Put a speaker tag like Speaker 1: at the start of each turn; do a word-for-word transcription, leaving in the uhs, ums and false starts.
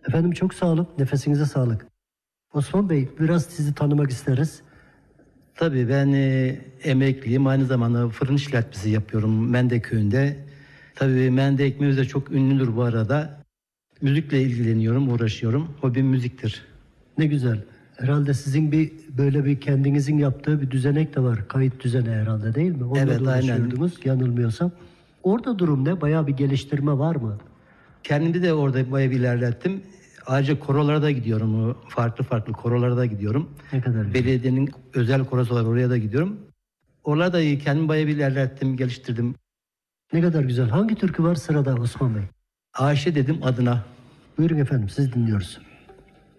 Speaker 1: Efendim çok sağ olun. Nefesinize sağlık. Osman Bey, biraz sizi tanımak isteriz.
Speaker 2: Tabii ben e, emekliyim. Aynı zamanda fırın işletmesi yapıyorum Mende köyünde. Tabii Mende ekmeğimiz de çok ünlüdür bu arada. Müzikle ilgileniyorum, uğraşıyorum. Hobim müziktir.
Speaker 1: Ne güzel. Herhalde sizin bir böyle bir kendinizin yaptığı bir düzenek de var. Kayıt düzeni herhalde, değil mi? Onunla
Speaker 2: Evet,
Speaker 1: da
Speaker 2: aynen.
Speaker 1: uğraşıyordunuz, yanılmıyorsam. Orada durum ne? Bayağı bir geliştirme var mı?
Speaker 2: Kendimi de orada bayağı bir ilerlettim. Ayrıca korolara da gidiyorum. Farklı farklı korolara da gidiyorum.
Speaker 1: Ne kadar güzel.
Speaker 2: Belediyenin özel korosu var, oraya da gidiyorum. Oralarda da iyi, kendimi bayağı bir ilerlettim, geliştirdim.
Speaker 1: Ne kadar güzel. Hangi türkü var sırada Osman Bey?
Speaker 2: Ayşe dedim adına.
Speaker 1: Buyurun efendim, siz dinliyoruz.